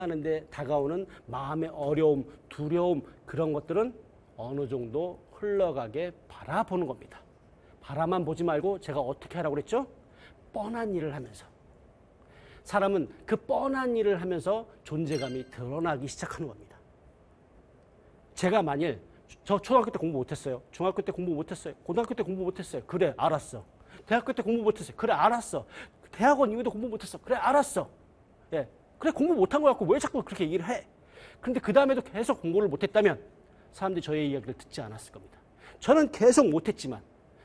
하는데 다가오는 마음의 어려움, 두려움 그런 것들은 어느 정도 흘러가게 바라보는 겁니다. 바라만 보지 말고 제가 어떻게 하라고 그랬죠? 뻔한 일을 하면서. 사람은 그 뻔한 일을 하면서 존재감이 드러나기 시작하는 겁니다. 제가 만일 저 초등학교 때 공부 못했어요. 중학교 때 공부 못했어요. 고등학교 때 공부 못했어요. 그래 알았어. 대학교 때 공부 못했어요. 그래 알았어. 대학원 이후에도 공부 못했어. 그래 알았어. 예, 그래 공부 못한 거 갖고 왜 자꾸 그렇게 얘기를 해? 그런데 그 다음에도 계속 공부를 못했다면 사람들이 저의 이야기를 듣지 않았을 겁니다. 저는 계속 못했지만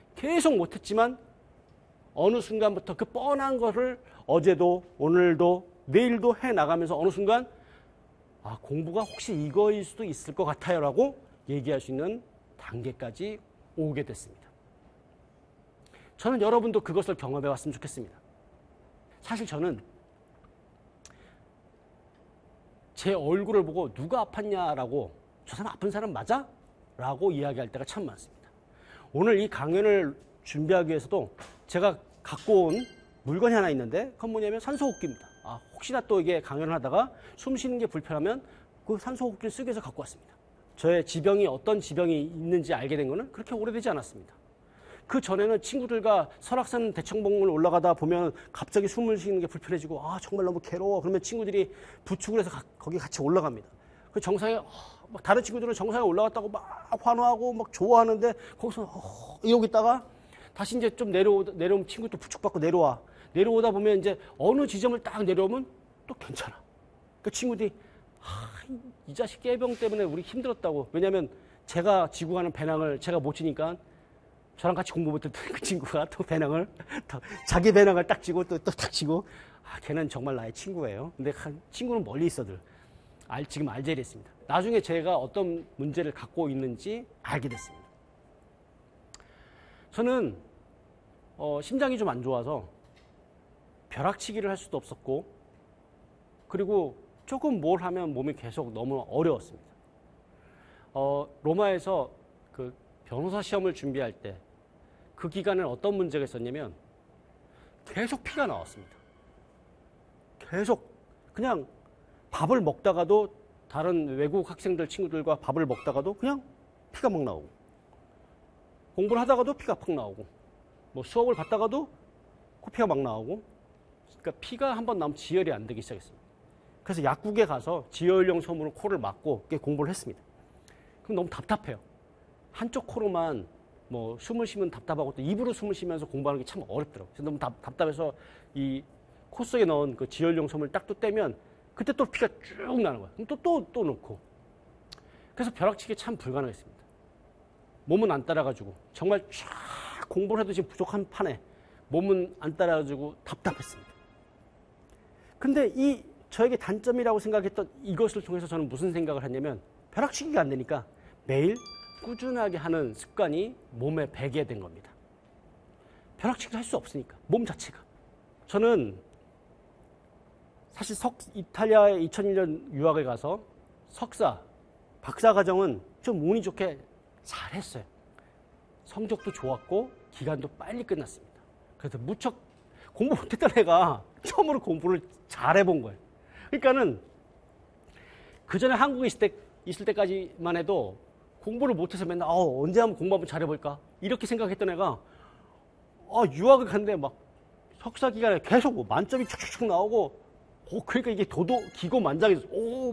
어느 순간부터 그 뻔한 것을 어제도 오늘도 내일도 해나가면서 어느 순간 아, 공부가 혹시 이거일 수도 있을 것 같아요 라고 얘기할 수 있는 단계까지 오게 됐습니다. 저는 여러분도 그것을 경험해 왔으면 좋겠습니다. 사실 저는 제 얼굴을 보고 누가 아팠냐라고 저 사람 아픈 사람 맞아? 라고 이야기할 때가 참 많습니다. 오늘 이 강연을 준비하기 위해서도 제가 갖고 온 물건이 하나 있는데 그건 뭐냐면 산소호흡기입니다. 아, 혹시나 또 이게 강연을 하다가 숨 쉬는 게 불편하면 그 산소호흡기를 쓰기 위해서 갖고 왔습니다. 저의 지병이 어떤 지병이 있는지 알게 된 거는 그렇게 오래되지 않았습니다. 그 전에는 친구들과 설악산 대청봉을 올라가다 보면 갑자기 숨을 쉬는 게 불편해지고 아 정말 너무 괴로워. 그러면 친구들이 부축을 해서 거기 같이 올라갑니다. 그 정상에 막 다른 친구들은 정상에 올라갔다고 막 환호하고 막 좋아하는데 거기서 이러고 있다가 다시 이제 좀 내려오면 친구 또 부축받고 내려오다 보면 이제 어느 지점을 딱 내려오면 또 괜찮아. 그 친구들이 이 자식 깨병 때문에 우리 힘들었다고. 왜냐하면 제가 지고 가는 배낭을 제가 못 지니까 저랑 같이 공부 못했던 그 친구가 또 배낭을 자기 배낭을 딱 지고 또 딱 지고 아, 걔는 정말 나의 친구예요. 근데 친구는 멀리 있어들 지금 알제리에 있습니다. 나중에 제가 어떤 문제를 갖고 있는지 알게 됐습니다. 저는 심장이 좀 안 좋아서 벼락치기를 할 수도 없었고 그리고 조금 뭘 하면 몸이 계속 너무 어려웠습니다. 로마에서 그 변호사 시험을 준비할 때 그 기간에 어떤 문제가 있었냐면 계속 피가 나왔습니다. 계속 그냥 밥을 먹다가도 다른 외국 학생들 친구들과 밥을 먹다가도 그냥 피가 막 나오고 공부를 하다가도 피가 팍 나오고 뭐 수업을 받다가도 코피가 막 나오고 그러니까 피가 한번 나오면 지혈이 안 되기 시작했습니다. 그래서 약국에 가서 지혈용 솜으로 코를 막고 공부를 했습니다. 그럼 너무 답답해요. 한쪽 코로만 뭐 숨을 쉬면 답답하고 또 입으로 숨을 쉬면서 공부하는 게 참 어렵더라고요. 그래서 너무 답답해서 이 코 속에 넣은 그 지혈용 솜을 딱 또 떼면 그때 또 피가 쭉 나는 거예요. 그럼 또 넣고. 그래서 벼락치기 참 불가능했습니다. 몸은 안 따라가지고 정말 쫙 공부를 해도 지금 부족한 판에 몸은 안 따라가지고 답답했습니다. 근데 이 저에게 단점이라고 생각했던 이것을 통해서 저는 무슨 생각을 했냐면 벼락치기가 안 되니까 매일 꾸준하게 하는 습관이 몸에 배게 된 겁니다. 벼락치기를 할 수 없으니까 몸 자체가. 저는 사실 이탈리아에 2001년 유학을 가서 박사 과정은 좀 운이 좋게 잘했어요. 성적도 좋았고 기간도 빨리 끝났습니다. 그래서 무척 공부 못했던 애가 처음으로 공부를 잘해본 거예요. 그러니까는 그 전에 한국에 있을 때까지만 해도 공부를 못해서 맨날 언제 한번 공부 한번 잘해볼까 이렇게 생각했던 애가 유학을 갔는데 막 석사 기간에 계속 뭐 만점이 축축축 나오고 그러니까 이게 기고만장해서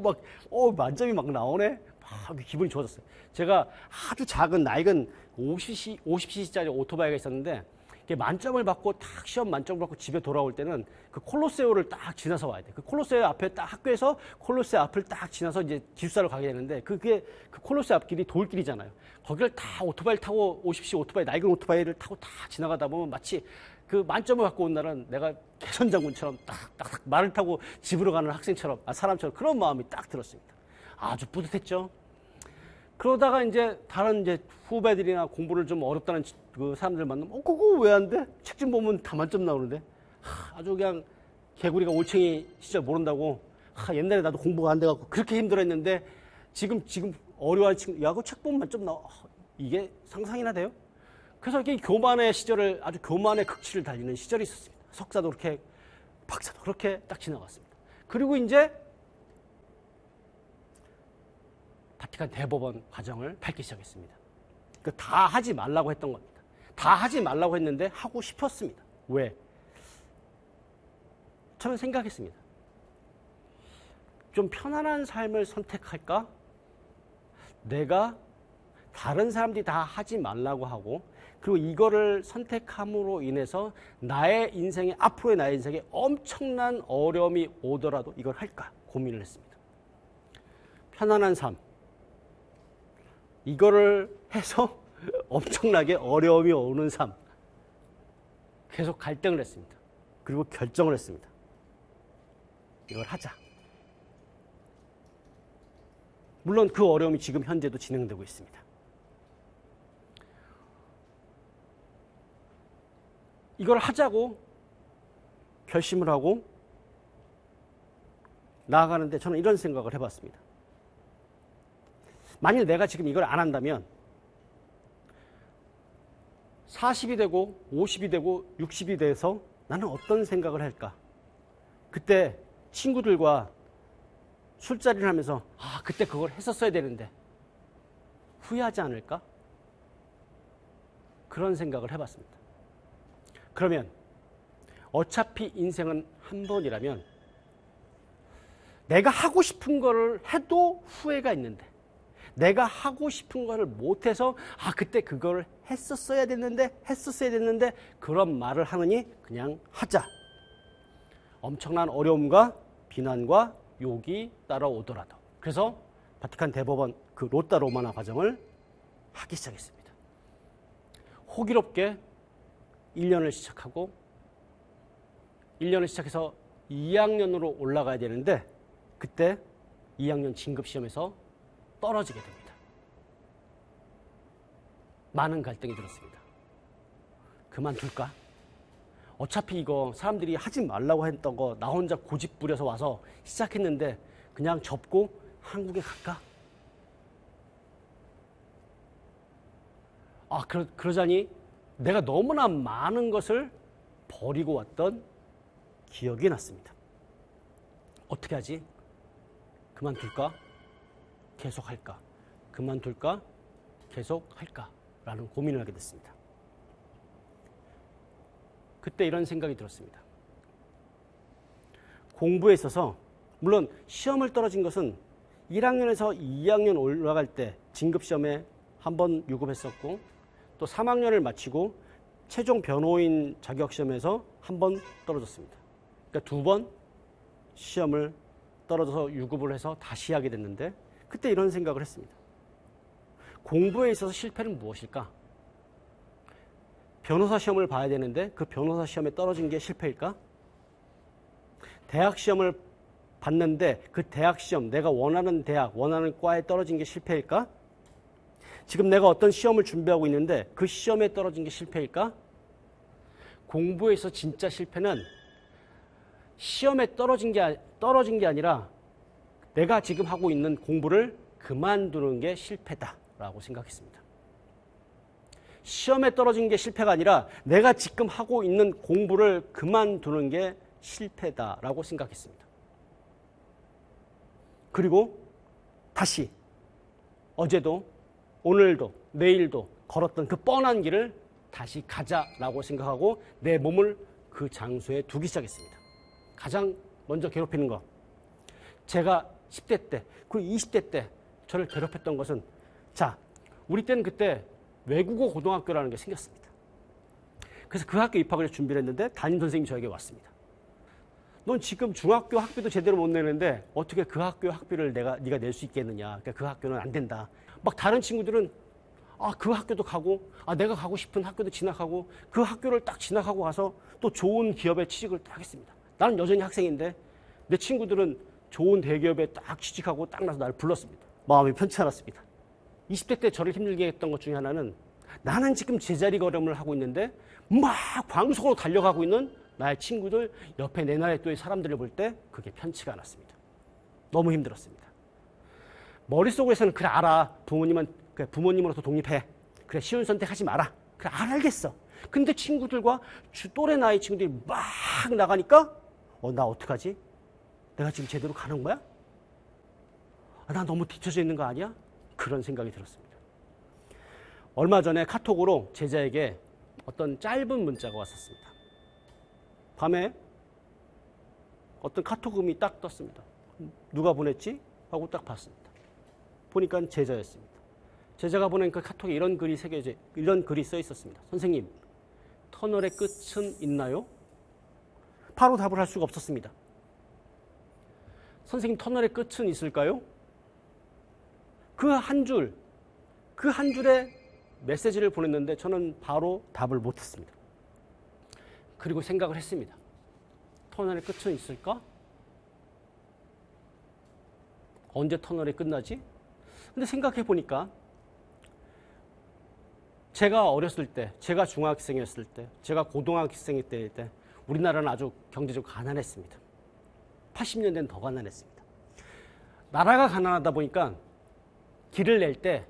만점이 막 나오네. 막 기분이 좋아졌어요. 제가 아주 작은 낡은 50cc짜리 오토바이가 있었는데 만점을 받고 딱 시험 만점을 받고 집에 돌아올 때는 그 콜로세오를 딱 지나서 와야 돼. 그 콜로세오 앞에 딱 학교에서 콜로세오 앞을 딱 지나서 이제 기숙사로 가게 되는데 그 콜로세오 앞길이 돌길이잖아요. 거기를 다 오토바이를 타고 50cc 오토바이 낡은 오토바이를 타고 다 지나가다 보면 마치 그 만점을 갖고 온 날은 내가 개선장군처럼 딱 말을 타고 집으로 가는 사람처럼 그런 마음이 딱 들었습니다. 아주 뿌듯했죠. 그러다가 이제 다른 후배들이나 공부를 좀 어렵다는 그 사람들 만나면 그거 왜 안 돼? 책 좀 보면 다 만점 나오는데 아주 그냥 개구리가 올챙이 시절 모른다고 옛날에 나도 공부가 안 돼갖고 그렇게 힘들었는데 지금 어려워하는 친구 야 그거 책 보면 만점 나와. 이게 상상이나 돼요? 그래서 이렇게 아주 교만의 극치를 달리는 시절이 있었습니다. 석사도 그렇게 박사도 그렇게 딱 지나갔습니다. 그리고 이제 바티칸 대법원 과정을 밟기 시작했습니다. 다 하지 말라고 했던 겁니다. 다 하지 말라고 했는데 하고 싶었습니다. 왜? 저는 생각했습니다. 좀 편안한 삶을 선택할까? 내가 다른 사람들이 다 하지 말라고 하고 그리고 이거를 선택함으로 인해서 앞으로의 나의 인생에 엄청난 어려움이 오더라도 이걸 할까 고민을 했습니다. 편안한 삶. 이거를 해서 엄청나게 어려움이 오는 삶. 계속 갈등을 했습니다. 그리고 결정을 했습니다. 이걸 하자. 물론 그 어려움이 지금 현재도 진행되고 있습니다. 이걸 하자고 결심을 하고 나아가는데 저는 이런 생각을 해봤습니다. 만일 내가 지금 이걸 안 한다면 40이 되고 50이 되고 60이 돼서 나는 어떤 생각을 할까? 그때 친구들과 술자리를 하면서 그때 그걸 했었어야 되는데 후회하지 않을까? 그런 생각을 해봤습니다. 그러면 어차피 인생은 한 번이라면 내가 하고 싶은 거를 해도 후회가 있는데 내가 하고 싶은 거를 못해서 그때 그걸 했었어야 됐는데 그런 말을 하느니 그냥 하자. 엄청난 어려움과 비난과 욕이 따라오더라도. 그래서 바티칸 대법원 그 로따 로마나 과정을 하기 시작했습니다. 호기롭게 1년을 시작하고 1년을 시작해서 2학년으로 올라가야 되는데 그때 2학년 진급시험에서 떨어지게 됩니다. 많은 갈등이 들었습니다. 그만둘까? 어차피 이거 사람들이 하지 말라고 했던 거 나 혼자 고집 부려서 와서 시작했는데 그냥 접고 한국에 갈까? 그러자니 내가 너무나 많은 것을 버리고 왔던 기억이 났습니다. 어떻게 하지? 그만둘까? 계속할까? 그만둘까? 계속할까? 라는 고민을 하게 됐습니다. 그때 이런 생각이 들었습니다. 공부에 있어서 물론 시험을 떨어진 것은 1학년에서 2학년 올라갈 때 진급시험에 한 번 유급했었고 또 3학년을 마치고 최종 변호인 자격시험에서 한 번 떨어졌습니다. 그러니까 2번 시험을 떨어져서 유급을 해서 다시 하게 됐는데 그때 이런 생각을 했습니다. 공부에 있어서 실패는 무엇일까? 변호사 시험을 봐야 되는데 그 변호사 시험에 떨어진 게 실패일까? 대학 시험을 봤는데 그 대학 시험, 내가 원하는 대학, 원하는 과에 떨어진 게 실패일까? 지금 내가 어떤 시험을 준비하고 있는데 그 시험에 떨어진 게 실패일까? 공부에서 진짜 실패는 시험에 떨어진 게 아니라 내가 지금 하고 있는 공부를 그만두는 게 실패다라고 생각했습니다. 시험에 떨어진 게 실패가 아니라 내가 지금 하고 있는 공부를 그만두는 게 실패다라고 생각했습니다. 그리고 다시 어제도 오늘도 내일도 걸었던 그 뻔한 길을 다시 가자라고 생각하고 내 몸을 그 장소에 두기 시작했습니다. 가장 먼저 괴롭히는 거. 제가 10대 때, 그리고 20대 때 저를 괴롭혔던 것은 우리 때는 그때 외국어 고등학교라는 게 생겼습니다. 그래서 그 학교 입학을 준비를 했는데 담임선생님이 저에게 왔습니다. 넌 지금 중학교 학비도 제대로 못 내는데 어떻게 그 학교 학비를 네가 낼 수 있겠느냐. 그러니까 그 학교는 안 된다. 막 다른 친구들은 그 학교도 가고 내가 가고 싶은 학교도 진학하고 그 학교를 딱 진학하고 가서 또 좋은 기업에 취직을 딱 하겠습니다. 나는 여전히 학생인데 내 친구들은 좋은 대기업에 딱 취직하고 딱 나서 나를 불렀습니다. 마음이 편치 않았습니다. 20대 때 저를 힘들게 했던 것 중에 하나는 나는 지금 제자리 걸음을 하고 있는데 막 광속으로 달려가고 있는 나의 친구들 옆에 내 나라의 또의 사람들을 볼 때 그게 편치가 않았습니다. 너무 힘들었습니다. 머릿속에서는 그래 알아. 그래, 부모님으로서 독립해. 그래 쉬운 선택하지 마라. 그래 알겠어. 근데 친구들과 또래 나이 친구들이 막 나가니까 나 어떡하지? 내가 지금 제대로 가는 거야? 나 너무 뒤쳐져 있는 거 아니야? 그런 생각이 들었습니다. 얼마 전에 카톡으로 제자에게 어떤 짧은 문자가 왔었습니다. 밤에 어떤 카톡음이 딱 떴습니다. 누가 보냈지? 하고 딱 봤습니다. 보니까 제자였습니다. 제자가 보낸 그 카톡에 이런 글이 이런 글이 써 있었습니다. 선생님, 터널의 끝은 있나요? 바로 답을 할 수가 없었습니다. 선생님, 터널의 끝은 있을까요? 그 한 줄의 메시지를 보냈는데 저는 바로 답을 못했습니다. 그리고 생각을 했습니다. 터널의 끝은 있을까? 언제 터널이 끝나지? 근데 생각해 보니까 제가 어렸을 때, 제가 중학생이었을 때, 제가 고등학생일 때 우리나라는 아주 경제적으로 가난했습니다. 80년대는 더 가난했습니다. 나라가 가난하다 보니까 길을 낼 때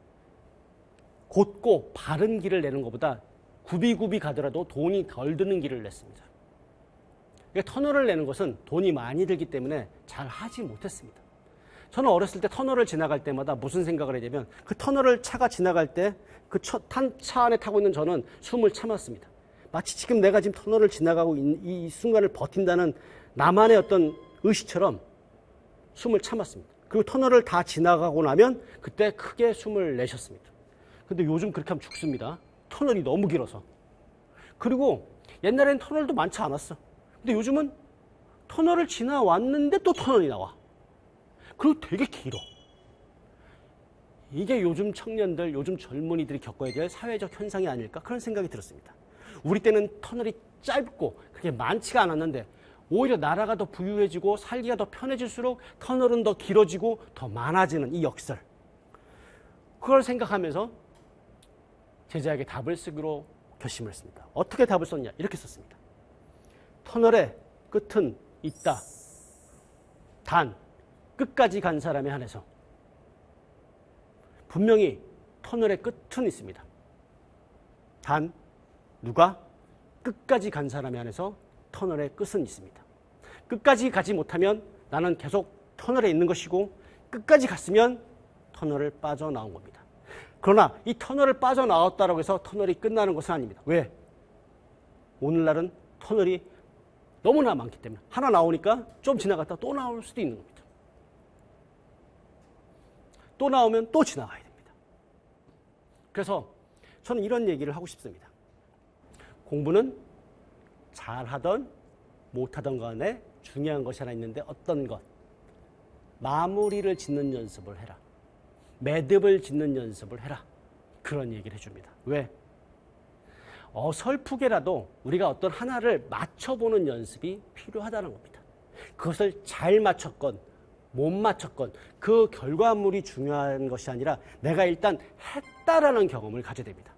곧고 바른 길을 내는 것보다 굽이굽이 가더라도 돈이 덜 드는 길을 냈습니다. 그러니까 터널을 내는 것은 돈이 많이 들기 때문에 잘 하지 못했습니다. 저는 어렸을 때 터널을 지나갈 때마다 무슨 생각을 했냐면 그 터널을 차가 지나갈 때 그 차 안에 타고 있는 저는 숨을 참았습니다. 마치 지금 내가 지금 터널을 지나가고 이 순간을 버틴다는 나만의 어떤 의식처럼 숨을 참았습니다. 그리고 터널을 다 지나가고 나면 그때 크게 숨을 내셨습니다. 근데 요즘 그렇게 하면 죽습니다. 터널이 너무 길어서. 그리고 옛날엔 터널도 많지 않았어. 근데 요즘은 터널을 지나왔는데 또 터널이 나와. 그리고 되게 길어. 이게 요즘 청년들, 요즘 젊은이들이 겪어야 될 사회적 현상이 아닐까 그런 생각이 들었습니다. 우리 때는 터널이 짧고 그렇게 많지가 않았는데 오히려 나라가 더 부유해지고 살기가 더 편해질수록 터널은 더 길어지고 더 많아지는 이 역설. 그걸 생각하면서 제자에게 답을 쓰기로 결심을 했습니다. 어떻게 답을 썼냐? 이렇게 썼습니다. 터널의 끝은 있다. 단 끝까지 간 사람에 한해서. 분명히 터널의 끝은 있습니다. 단 누가 끝까지 간 사람에 한해서 터널의 끝은 있습니다. 끝까지 가지 못하면 나는 계속 터널에 있는 것이고 끝까지 갔으면 터널을 빠져나온 겁니다. 그러나 이 터널을 빠져나왔다고 해서 터널이 끝나는 것은 아닙니다. 왜? 오늘날은 터널이 너무나 많기 때문에 하나 나오니까 좀 지나갔다 또 나올 수도 있는 겁니다. 또 나오면 또 지나가야 됩니다. 그래서 저는 이런 얘기를 하고 싶습니다. 공부는 잘하던 못하던 간에 중요한 것이 하나 있는데 어떤 것? 마무리를 짓는 연습을 해라. 매듭을 짓는 연습을 해라. 그런 얘기를 해줍니다. 왜? 어설프게라도 우리가 어떤 하나를 맞춰보는 연습이 필요하다는 겁니다. 그것을 잘 맞췄건 못 맞췄건 그 결과물이 중요한 것이 아니라 내가 일단 했다라는 경험을 가져야 됩니다.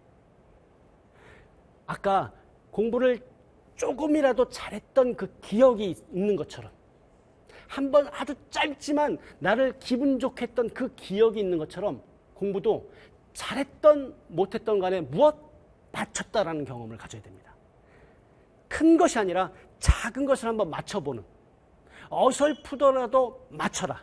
아까 공부를 조금이라도 잘했던 그 기억이 있는 것처럼 한번 아주 짧지만 나를 기분 좋게 했던 그 기억이 있는 것처럼 공부도 잘했던 못했던 간에 무엇 맞췄다라는 경험을 가져야 됩니다. 큰 것이 아니라 작은 것을 한번 맞춰보는, 어설프더라도 맞춰라.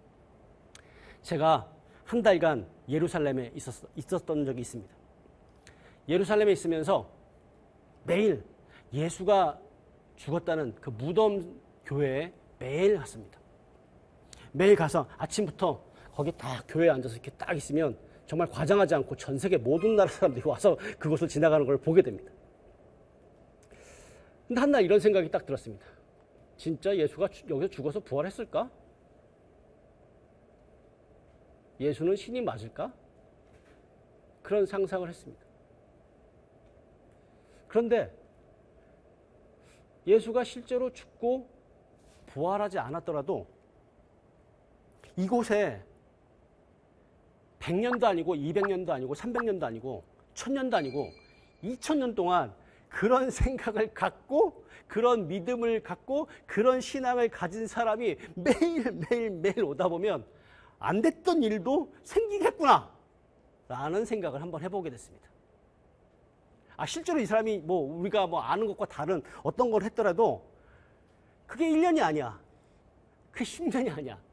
제가 한 달간 예루살렘에 있었던 적이 있습니다. 예루살렘에 있으면서 매일 예수가 죽었다는 그 무덤 교회에 매일 갔습니다. 매일 가서 아침부터 거기 딱 교회에 앉아서 이렇게 딱 있으면 정말 과장하지 않고 전 세계 모든 나라 사람들이 와서 그곳을 지나가는 걸 보게 됩니다. 근데 한 날 이런 생각이 딱 들었습니다. 진짜 예수가 여기서 죽어서 부활했을까? 예수는 신이 맞을까? 그런 상상을 했습니다. 그런데 예수가 실제로 죽고 부활하지 않았더라도 이곳에 100년도 아니고 200년도 아니고 300년도 아니고 1000년도 아니고 2000년 동안 그런 생각을 갖고 그런 믿음을 갖고 그런 신앙을 가진 사람이 매일 오다 보면 안 됐던 일도 생기겠구나 라는 생각을 한번 해보게 됐습니다. 실제로 이 사람이 우리가 아는 것과 다른 어떤 걸 했더라도 그게 1년이 아니야. 그게 10년이 아니야.